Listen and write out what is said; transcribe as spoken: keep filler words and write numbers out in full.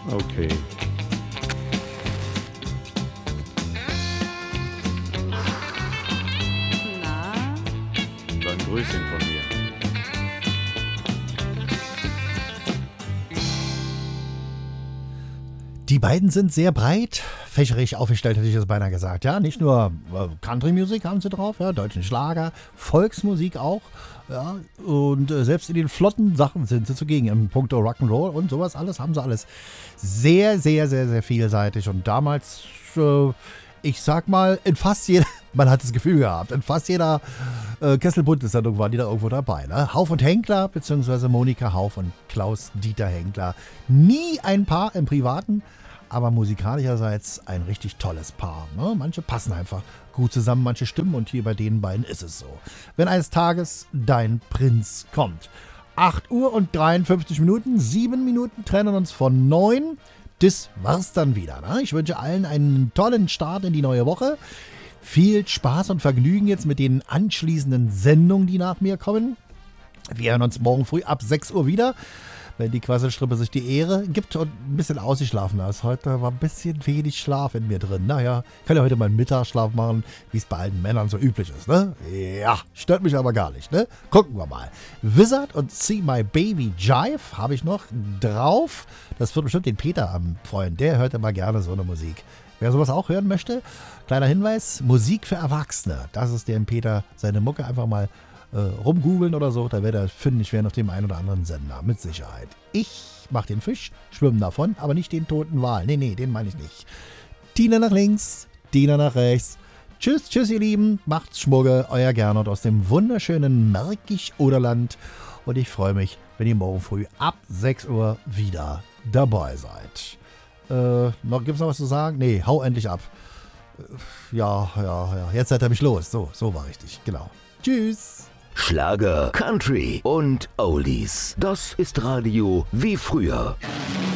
Okay. Na? Dann Grüßchen von mir. Die beiden sind sehr breit, fächerig aufgestellt, hätte ich jetzt beinahe gesagt. Ja, nicht nur äh, Country-Musik haben sie drauf, ja, deutschen Schlager, Volksmusik auch. Ja, und äh, selbst in den flotten Sachen sind sie zugegen. Im Punkto Rock'n'Roll und sowas alles haben sie alles sehr, sehr, sehr, sehr vielseitig. Und damals, äh, ich sag mal, in fast jeder, man hat das Gefühl gehabt, in fast jeder äh, Kesselbuntes-Sendung waren die da irgendwo dabei. Ne? Hauf und Henkler, beziehungsweise Monika Hauf und Klaus-Dieter Henkler. Nie ein Paar im Privaten, aber musikalischerseits ein richtig tolles Paar. Ne? Manche passen einfach gut zusammen, manche stimmen und hier bei den beiden ist es so. Wenn eines Tages dein Prinz kommt. acht Uhr und dreiundfünfzig Minuten, sieben Minuten trennen uns von neun. Das war's dann wieder. Ne? Ich wünsche allen einen tollen Start in die neue Woche. Viel Spaß und Vergnügen jetzt mit den anschließenden Sendungen, die nach mir kommen. Wir hören uns morgen früh ab sechs Uhr wieder, wenn die Quasselstrippe sich die Ehre gibt und ein bisschen ausgeschlafen ist. Heute war ein bisschen wenig Schlaf in mir drin. Naja, kann ja heute mal einen Mittagsschlaf machen, wie es bei allen Männern so üblich ist, ne? Ja, stört mich aber gar nicht, ne? Gucken wir mal. Wizard und See My Baby Jive habe ich noch drauf. Das wird bestimmt den Peter am freuen. Der hört immer gerne so eine Musik. Wer sowas auch hören möchte, kleiner Hinweis, Musik für Erwachsene. Das ist dem Peter seine Mucke. Einfach mal äh, rumgoogeln oder so, da wird er fündig werden auf dem einen oder anderen Sender, mit Sicherheit. Ich mach den Fisch, schwimme davon, aber nicht den toten Wal. Nee, nee, den meine ich nicht. Tina nach links, Tina nach rechts. Tschüss, tschüss ihr Lieben, macht's Schmugge, euer Gernot aus dem wunderschönen Märkisch-Oderland. Und ich freue mich, wenn ihr morgen früh ab sechs Uhr wieder dabei seid. Äh, noch, gibt's noch was zu sagen? Nee, hau endlich ab. Äh, ja, ja, ja, jetzt seid ihr mich los. So, so war richtig, genau. Tschüss. Schlager, Country und Oldies. Das ist Radio wie früher.